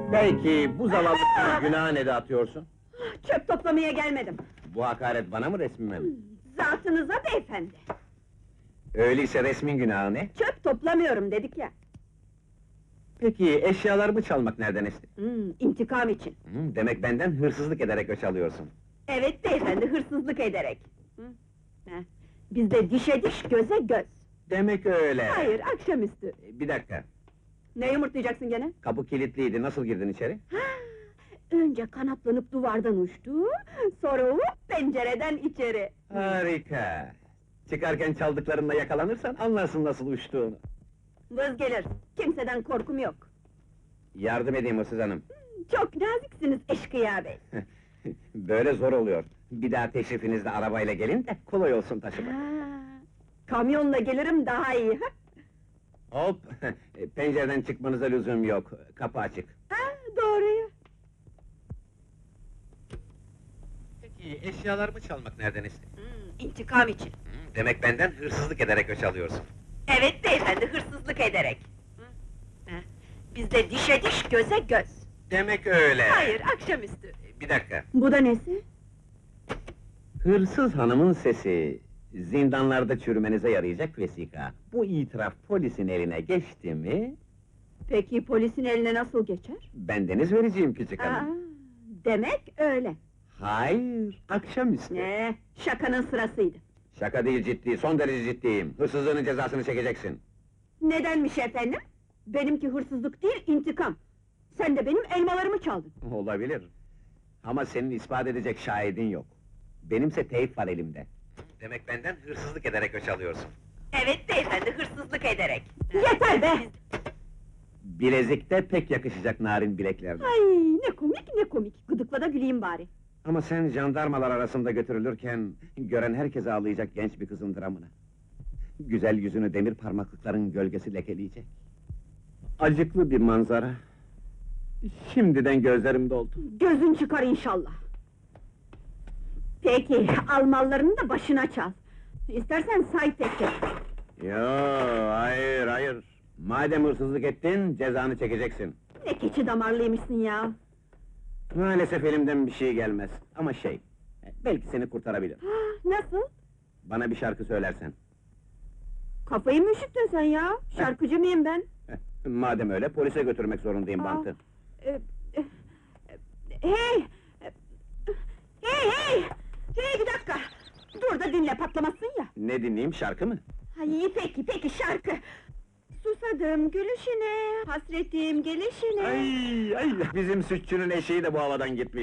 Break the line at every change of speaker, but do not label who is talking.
Belki bu zavallı kızı günaha ne de atıyorsun?
Çöp toplamaya gelmedim.
Bu hakaret bana mı resmime mi?
Zatınıza beyefendi.
Öyleyse resmin günahı ne?
Çöp toplamıyorum dedik ya.
Peki eşyalarımı çalmak nereden esti?
İntikam için.
Demek benden hırsızlık ederek öç alıyorsun.
Evet beyefendi, hırsızlık ederek. Heh. Bizde dişe diş, göze göz.
Demek öyle.
Hayır, akşamüstü.
Bir dakika,
Ne yumurtlayacaksın gene?
kapı kilitliydi, nasıl girdin içeri?
Ha, önce kanatlanıp duvardan uçtu, sonra hop pencereden içeri.
Harika! Çıkarken çaldıklarında yakalanırsan anlarsın nasıl uçtuğunu.
Vız gelir, kimseden korkum yok.
Yardım edeyim hırsız hanım.
Çok naziksiniz eşkıya bey.
Böyle zor oluyor. Bir daha teşrifinizde arabayla gelin de kolay olsun taşıma.
Ha, kamyonla gelirim daha iyi. Ha?
Hop! Pencereden çıkmanıza lüzum yok, kapı açık.
Ha, doğruyu.
Peki eşyalarımı çalmak nereden esti?
İntikam için.
Demek benden hırsızlık ederek öç alıyorsun.
Evet beyefendi, hırsızlık ederek. Bizde dişe diş, göze göz.
Demek öyle.
Hayır, akşamüstü.
Bir dakika.
Bu da nesi?
Hırsız hanımın sesi, zindanlarda çürümenize yarayacak vesika. Bu itiraf polisin eline geçti mi,
Peki polisin eline nasıl geçer?
bendeniz vereceğim küçük
Aa,
hanım.
demek öyle.
Hayır, akşamüstü.
Ne? Şakanın sırasıydı.
Şaka değil, ciddi, son derece ciddiyim. Hırsızlığının cezasını çekeceksin.
Nedenmiş efendim? Benimki hırsızlık değil, intikam. Sen de benim elmalarımı çaldın.
Olabilir. Ama senin ispat edecek şahidin yok. Benimse teyip var elimde. Demek benden hırsızlık ederek öç alıyorsun.
Evet beyefendi, hırsızlık ederek. Yeter be!
Bilezik de pek yakışacak narin bileklerine.
Ay, ne komik ne komik, gıdıkla da güleyim bari.
Ama sen jandarmalar arasında götürülürken, gören herkes ağlayacak genç bir kızın dramına. Güzel yüzünü demir parmaklıkların gölgesi lekeleyecek. Acıklı bir manzara. Şimdiden gözlerim doldu.
Gözün çıkar inşallah. Peki, al mallarını da başına çal. İstersen say tek tek.
Yo, hayır, hayır. Madem hırsızlık ettin, cezanı çekeceksin.
Ne keçi damarlıymışsın ya.
Maalesef elimden bir şey gelmez. Ama belki seni kurtarabilir.
Nasıl?
Bana bir şarkı söylersen.
Kafayı mı üşüttün sen ya? Şarkıcı mıyım ben?
Madem öyle, polise götürmek zorundayım
Aa.
bantı.
Hey! Hey hey! Hey bir dakika! Dur da dinle, patlamazsın ya!
Ne dinleyeyim, şarkı mı?
Ay peki şarkı! Susadım gülüşüne, hasretim gelişine...
Ay, bizim sütçünün eşeği de bu havadan gitmiş.